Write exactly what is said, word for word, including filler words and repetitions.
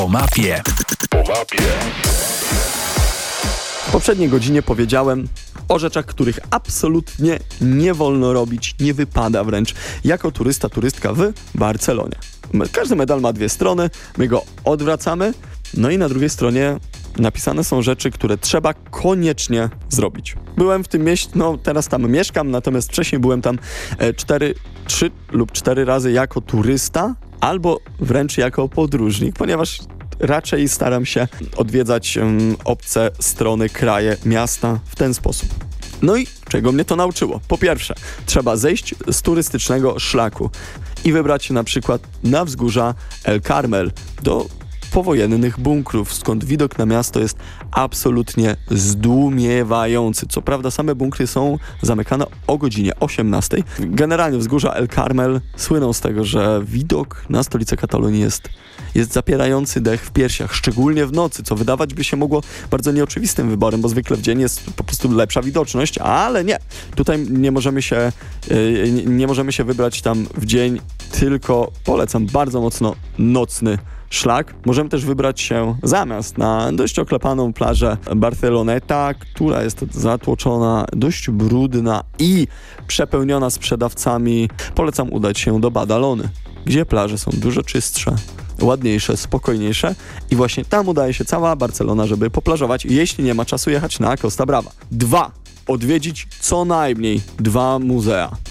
O mapie. O mapie. W poprzedniej godzinie powiedziałem o rzeczach, których absolutnie nie wolno robić, nie wypada wręcz jako turysta, turystka w Barcelonie. Każdy medal ma dwie strony, my go odwracamy, no i na drugiej stronie napisane są rzeczy, które trzeba koniecznie zrobić. Byłem w tym mieście, no teraz tam mieszkam, natomiast wcześniej byłem tam cztery, trzy lub cztery razy jako turysta, albo wręcz jako podróżnik, ponieważ raczej staram się odwiedzać um, obce strony, kraje, miasta w ten sposób. No i czego mnie to nauczyło? Po pierwsze, trzeba zejść z turystycznego szlaku i wybrać się na przykład na wzgórza El Carmel, do powojennych bunkrów, skąd widok na miasto jest absolutnie zdumiewający. Co prawda same bunkry są zamykane o godzinie osiemnastej. Generalnie wzgórza El Carmel słyną z tego, że widok na stolicę Katalonii jest, jest zapierający dech w piersiach, szczególnie w nocy, co wydawać by się mogło bardzo nieoczywistym wyborem, bo zwykle w dzień jest po prostu lepsza widoczność, ale nie. Tutaj nie możemy się, yy, nie możemy się wybrać tam w dzień, tylko polecam bardzo mocno nocny szlak. Możemy też wybrać się zamiast na dość oklepaną plażę Barceloneta, która jest zatłoczona, dość brudna i przepełniona sprzedawcami. Polecam udać się do Badalony, gdzie plaże są dużo czystsze, ładniejsze, spokojniejsze i właśnie tam udaje się cała Barcelona, żeby poplażować, jeśli nie ma czasu jechać na Costa Brava. Dwa. Odwiedzić co najmniej dwa muzea.